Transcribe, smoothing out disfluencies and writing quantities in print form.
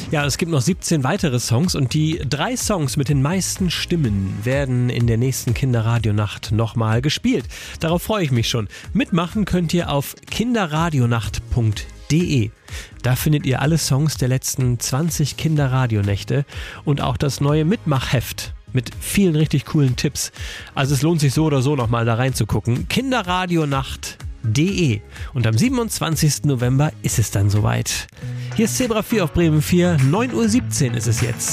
Ja, es gibt noch 17 weitere Songs und die 3 Songs mit den meisten Stimmen werden in der nächsten Kinderradionacht nochmal gespielt. Darauf freue ich mich schon. Mitmachen könnt ihr auf kinderradionacht.de. Da findet ihr alle Songs der letzten 20 Kinderradionächte und auch das neue Mitmachheft mit vielen richtig coolen Tipps. Also es lohnt sich so oder so nochmal da reinzugucken. kinderradionacht.de. Und am 27. November ist es dann soweit. Hier ist Zebra 4 auf Bremen 4, 9:17 Uhr ist es jetzt.